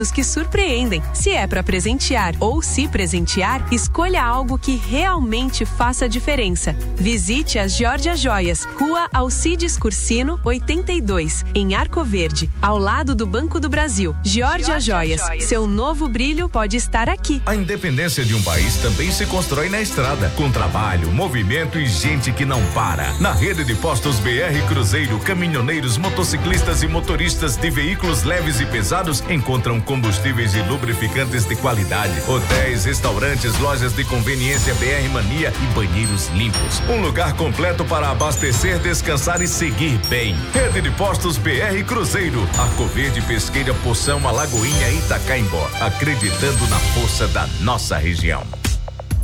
que surpreendem. Se é para presentear ou se presentear, escolha algo que realmente faça diferença. Visite as Georgia Joias, Rua Alcides Cursino, 82, em Arco Verde, ao lado do Banco do Brasil. Georgia Joias, seu novo brilho pode estar aqui. A independência de um país também se constrói na estrada, com trabalho, movimento e gente que não para. Na rede de postos BR Cruzeiro, caminhoneiros, motociclistas e motoristas de veículos leves e pesados encontram combustíveis e lubrificantes de qualidade, hotéis, restaurantes, lojas de conveniência BR Mania e banheiros limpos. Um lugar completo para abastecer, descansar e seguir bem. Rede de postos BR Cruzeiro, Arco Verde, Pesqueira, Poção, Alagoinha e Itacaimbó, acreditando na força da nossa região.